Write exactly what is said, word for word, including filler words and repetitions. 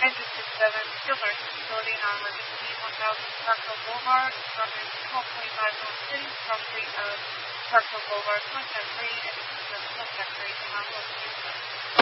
Engine six seven, skilled nursing facility, non-emergency, one thousand Parkville Boulevard, Department twelve twenty-five North City, property of Parkville Boulevard, contact three, engine six seven, contact three, non-emergency.